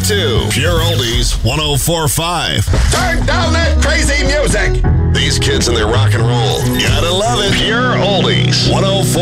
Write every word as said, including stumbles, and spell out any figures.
to Pure Oldies one oh four point five. Turn down that crazy music. These kids and their rock and roll. Gotta love it. Pure Oldies one oh four.